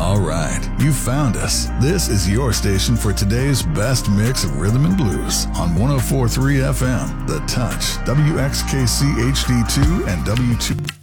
All right, you found us. This is your station for today's best mix of rhythm and blues on 104.3 FM, The Touch, WXKC HD2 and W2.